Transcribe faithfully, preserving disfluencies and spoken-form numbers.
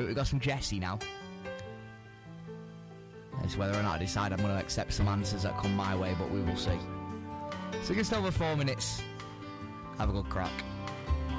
we've got some Jesse now. It's whether or not I decide I'm going to accept some answers that come my way, but we will see. So just over four minutes. Have a good crack.